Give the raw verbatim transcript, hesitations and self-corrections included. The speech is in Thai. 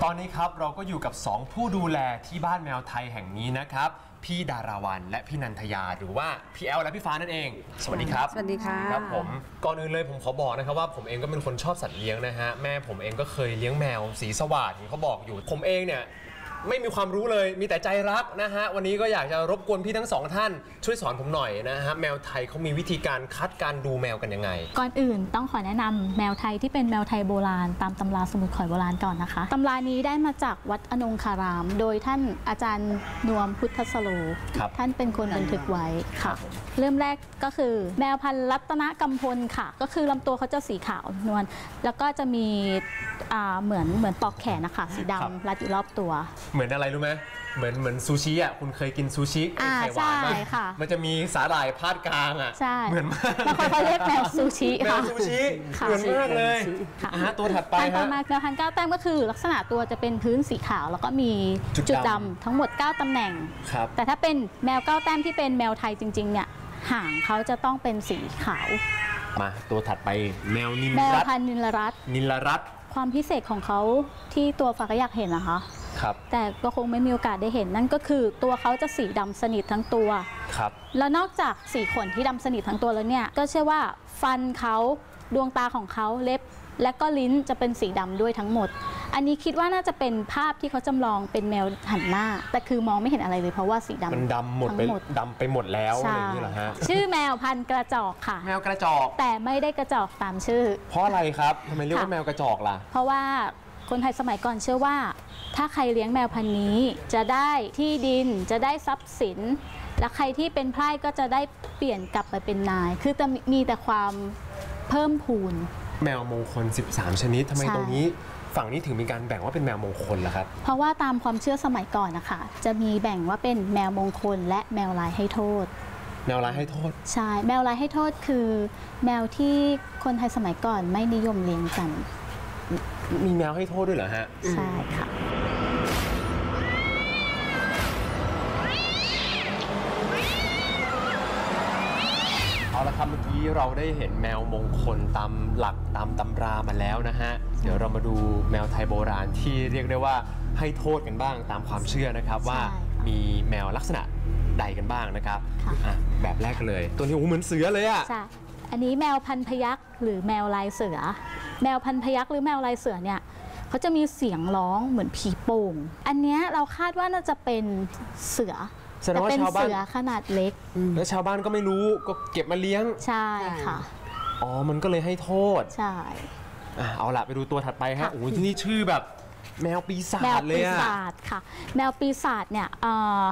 ตอนนี้ครับเราก็อยู่กับสองผู้ดูแลที่บ้านแมวไทยแห่งนี้นะครับพี่ดาราวันและพี่นันทยาหรือว่าพี่แอลและพี่ฟ้านั่นเองสวัสดีครับสวัสดีค่ะครับผมก่อนอื่นเลยผมขอบอกนะครับว่าผมเองก็เป็นคนชอบสัตว์เลี้ยงนะฮะแม่ผมเองก็เคยเลี้ยงแมวสีสวัสดิ์เขาบอกอยู่ผมเองเนี่ยไม่มีความรู้เลยมีแต่ใจรักนะฮะวันนี้ก็อยากจะรบกวนพี่ทั้งสองท่านช่วยสอนผมหน่อยนะฮะแมวไทยเขามีวิธีการคัดการดูแมวกันยังไงก่อนอื่นต้องขอแนะนำแมวไทยที่เป็นแมวไทยโบราณตามตำราสมุดข่อยโบราณก่อนนะคะตำรานี้ได้มาจากวัดอนงคารามโดยท่านอาจารย์นวมพุทธสโลท่านเป็นคนบันทึกไว้ค่ะเริ่มแรกก็คือแมวพันธุ์รัตนกำพลค่ะก็คือลำตัวเขาจะสีขาวนวลแล้วก็จะมีเหมือนเหมือนปอกแขนนะคะสีดำรัดอยู่รอบตัวเหมือนอะไรรู้ไหมเหมือนเหมือนซูชิอ่ะคุณเคยกินซูชิไข่หวานไหมมันจะมีสาหร่ายพาดกลางอ่ะเหมือนมากแล้วเขาเรียกแมวซูชิแมวซูชิเหมือนมากเลยตัวถัดไปฮะแมวพันธุ์เก้าแต้มก็คือลักษณะตัวจะเป็นพื้นสีขาวแล้วก็มีจุดดำทั้งหมดเก้าตำแหน่งแต่ถ้าเป็นแมวเก้าแต้มที่เป็นแมวไทยจริงๆเนี่ยหางเขาจะต้องเป็นสีขาวมาตัวถัดไปแมวนิลรัตน์แมวพันธุ์นิลรัตน์นิลรัตน์ความพิเศษของเขาที่ตัวฟ้าก็อยากเห็นนะคะครับแต่ก็คงไม่มีโอกาสได้เห็นนั่นก็คือตัวเขาจะสีดำสนิททั้งตัวครับแล้วนอกจากสีขนที่ดำสนิททั้งตัวแล้วเนี่ยก็เชื่อว่าฟันเขาดวงตาของเขาเล็บและก็ลิ้นจะเป็นสีดำด้วยทั้งหมดอันนี้คิดว่าน่าจะเป็นภาพที่เขาจำลองเป็นแมวหันหน้าแต่คือมองไม่เห็นอะไรเลยเพราะว่าสีดำมันดำหมดไปดำไปหมดแล้วอะไรอย่างนี้เหรอฮะชื่อแมวพันธุ์กระจอกค่ะแมวกระจอกแต่ไม่ได้กระจอกตามชื่อเพราะอะไรครับทำไมเรียกว่าแมวกระจอกล่ะเพราะว่าคนไทยสมัยก่อนเชื่อว่าถ้าใครเลี้ยงแมวพันธุ์นี้จะได้ที่ดินจะได้ทรัพย์สินและใครที่เป็นไพร่ก็จะได้เปลี่ยนกลับไปเป็นนายคือจะมีแต่ความเพิ่มพูนแมวมงคลสิบสามชนิดทำไมตรงนี้ฝั่งนี้ถึงมีการแบ่งว่าเป็นแมวมงคลล่ะครับเพราะว่าตามความเชื่อสมัยก่อนนะคะจะมีแบ่งว่าเป็นแมวมงคลและแมวลายให้โทษแมวลายให้โทษใช่แมวลายให้โทษคือแมวที่คนไทยสมัยก่อนไม่นิยมเลี้ยงกันมีแมวให้โทษด้วยเหรอฮะใช่ค่ะเอาละครับเมื่อกี้เราได้เห็นแมวมงคลตามหลักตามตำรามาแล้วนะฮะเดี๋ยวเรามาดูแมวไทยโบราณที่เรียกได้ว่าให้โทษกันบ้างตามความเชื่อนะครับว่ามีแมวลักษณะใดกันบ้างนะครับแบบแรกกันเลยตัวนี้โอ้เหมือนเสือเลยอ่ะอันนี้แมวพันพยัคฆ์หรือแมวลายเสือแมวพันพยัคฆ์หรือแมวลายเสือเนี่ยเขาจะมีเสียงร้องเหมือนผีโป่งอันนี้เราคาดว่าน่าจะเป็นเสือแต่เป็นเสือขนาดเล็กแล้วชาวบ้านก็ไม่รู้ก็เก็บมาเลี้ยงใช่ค่ะอ๋อมันก็เลยให้โทษใช่เอาละไปดูตัวถัดไปฮะโอ้ยที่นี่ชื่อแบบแมวปีศาจเลยอะแมวปีศาจค่ะแมวปีศาจเนี่ย